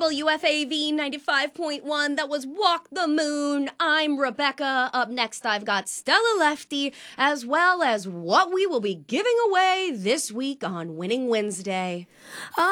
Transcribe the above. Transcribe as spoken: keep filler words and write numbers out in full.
W F A V ninety-five point one. That was Walk the Moon. I'm Rebecca. Up next, I've got Stella Lefty, as well as what we will be giving away this week on Winning Wednesday.